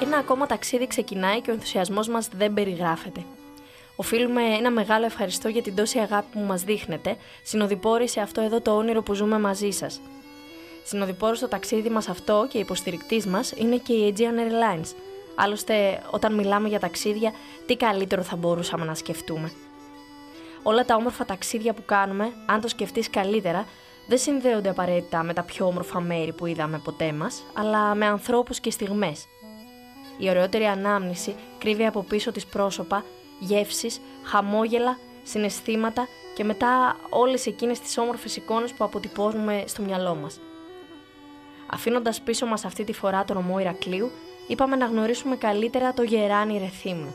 Ένα ακόμα ταξίδι ξεκινάει και ο ενθουσιασμός μας δεν περιγράφεται. Οφείλουμε ένα μεγάλο ευχαριστώ για την τόση αγάπη που μας δείχνετε, συνοδοιπόροι σε αυτό εδώ το όνειρο που ζούμε μαζί σας. Συνοδοιπόρος στο ταξίδι μας αυτό και υποστηρικτής μας είναι και η Aegean Airlines. Άλλωστε, όταν μιλάμε για ταξίδια, τι καλύτερο θα μπορούσαμε να σκεφτούμε. Όλα τα όμορφα ταξίδια που κάνουμε, αν το σκεφτείς καλύτερα, δεν συνδέονται απαραίτητα με τα πιο όμορφα μέρη που είδαμε ποτέ μας, αλλά με ανθρώπους και στιγμές. Η ωραιότερη ανάμνηση κρύβει από πίσω της πρόσωπα, γεύσεις, χαμόγελα, συναισθήματα και μετά όλες εκείνες τις όμορφες εικόνες που αποτυπώνουμε στο μυαλό μας. Αφήνοντας πίσω μας αυτή τη φορά τον ομό Ηρακλείου, είπαμε να γνωρίσουμε καλύτερα το Γεράνι Ρεθύμνου.